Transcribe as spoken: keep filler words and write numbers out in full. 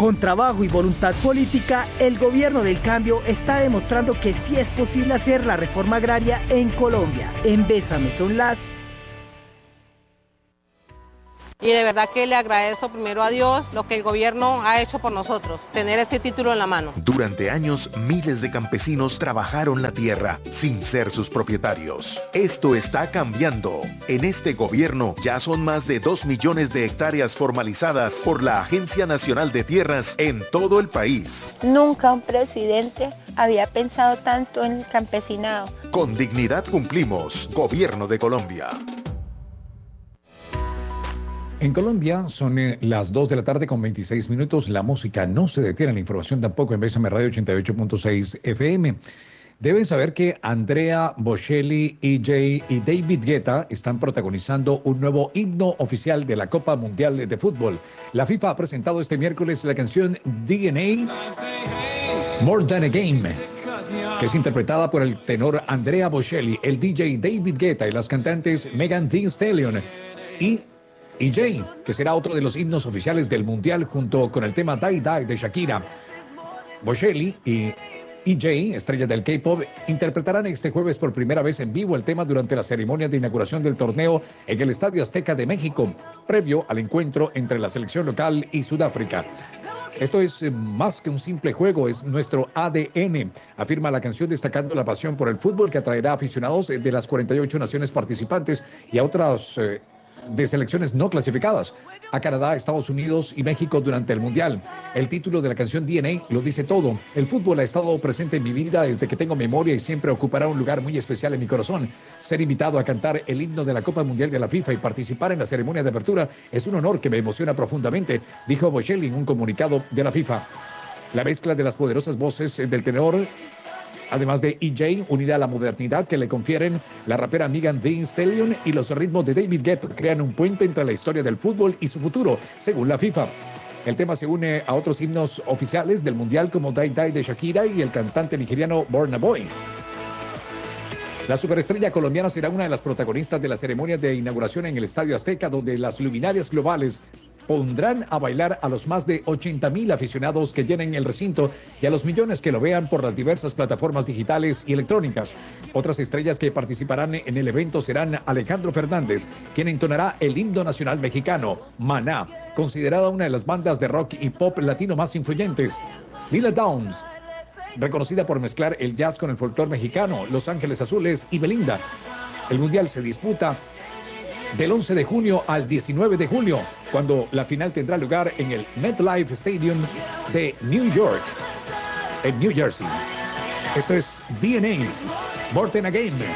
Con trabajo y voluntad política, el gobierno del cambio está demostrando que sí es posible hacer la reforma agraria en Colombia. En Bésame son las... Y de verdad que le agradezco primero a Dios lo que el gobierno ha hecho por nosotros, tener este título en la mano. Durante años, miles de campesinos trabajaron la tierra sin ser sus propietarios. Esto está cambiando. En este gobierno ya son más de dos millones de hectáreas formalizadas por la Agencia Nacional de Tierras en todo el país. Nunca un presidente había pensado tanto en el campesinado. Con dignidad cumplimos. Gobierno de Colombia. En Colombia son eh, las dos de la tarde con veintiséis minutos. La música no se detiene, la información tampoco en Bésame Radio ochenta y ocho punto seis F M. Deben saber que Andrea Bocelli, E J y David Guetta están protagonizando un nuevo himno oficial de la Copa Mundial de Fútbol. La FIFA ha presentado este miércoles la canción D N A More Than a Game, que es interpretada por el tenor Andrea Bocelli, el D J David Guetta y las cantantes Megan Thee Stallion y E J, que será otro de los himnos oficiales del Mundial junto con el tema Die Die de Shakira. Bocelli y E J, estrella del K-pop, interpretarán este jueves por primera vez en vivo el tema durante la ceremonia de inauguración del torneo en el Estadio Azteca de México, previo al encuentro entre la selección local y Sudáfrica. Esto es más que un simple juego, es nuestro A D N, afirma la canción destacando la pasión por el fútbol que atraerá aficionados de las cuarenta y ocho naciones participantes y a otras eh, de selecciones no clasificadas, a Canadá, Estados Unidos y México durante el Mundial. El título de la canción D N A lo dice todo. El fútbol ha estado presente en mi vida desde que tengo memoria y siempre ocupará un lugar muy especial en mi corazón. Ser invitado a cantar el himno de la Copa Mundial de la FIFA y participar en la ceremonia de apertura es un honor que me emociona profundamente, dijo Bocelli en un comunicado de la FIFA. La mezcla de las poderosas voces del tenor, además de E J, unida a la modernidad que le confieren la rapera Megan Thee Stallion y los ritmos de David Guetta, crean un puente entre la historia del fútbol y su futuro, según la FIFA. El tema se une a otros himnos oficiales del Mundial como Die Die de Shakira y el cantante nigeriano Burna Boy. La superestrella colombiana será una de las protagonistas de la ceremonia de inauguración en el Estadio Azteca, donde las luminarias globales pondrán a bailar a los más de ochenta mil aficionados que llenen el recinto y a los millones que lo vean por las diversas plataformas digitales y electrónicas. Otras estrellas que participarán en el evento serán Alejandro Fernández, quien entonará el himno nacional mexicano, Maná, considerada una de las bandas de rock y pop latino más influyentes. Lila Downs, reconocida por mezclar el jazz con el folclore mexicano, Los Ángeles Azules y Belinda. El Mundial se disputa del once de junio al diecinueve de julio, cuando la final tendrá lugar en el MetLife Stadium de New York, en New Jersey. Esto es D N A, More Than a Game.